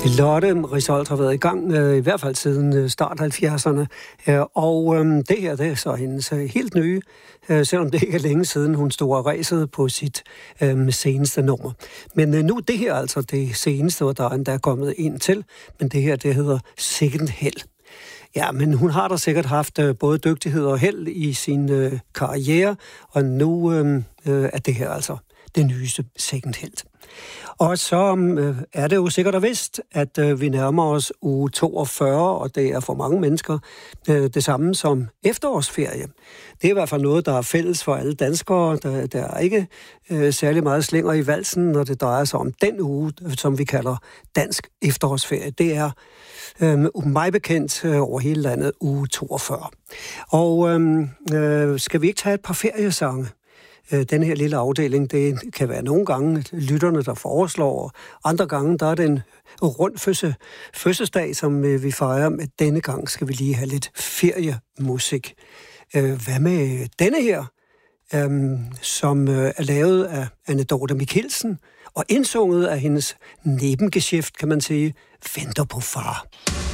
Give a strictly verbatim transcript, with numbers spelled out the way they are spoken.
Lotte Risholdt har været i gang, øh, i hvert fald siden øh, start halvfjerdserne, øh, og øh, det her det er så hendes øh, helt nye, øh, selvom det ikke er længe siden, hun stod og ræsede på sit øh, seneste nummer. Men øh, nu det her altså det seneste, og der er endda kommet en til, men det her det hedder Second Hell. Ja, men hun har da sikkert haft øh, både dygtighed og held i sin øh, karriere, og nu øh, øh, er det her altså det nyeste Second Hell. Og så øh, er det jo sikkert og vist, at øh, vi nærmer os uge toogfyrre, og det er for mange mennesker øh, det samme som efterårsferie. Det er i hvert fald noget, der er fælles for alle danskere. Der, der er ikke øh, særlig meget slinger i valsen, når det drejer sig om den uge, som vi kalder dansk efterårsferie. Det er øh, mig bekendt øh, over hele landet uge toogfyrre. Og øh, øh, skal vi ikke tage et par feriesange? Den her lille afdeling, det kan være nogle gange lytterne, der foreslår, og andre gange, der er det en rund fødsel, fødselsdag, som vi fejrer, men denne gang skal vi lige have lidt feriemusik. Hvad med denne her, som er lavet af Anne Dorthe Michelsen, og indsunget af hendes nebengeschæft, kan man sige, Venter på far.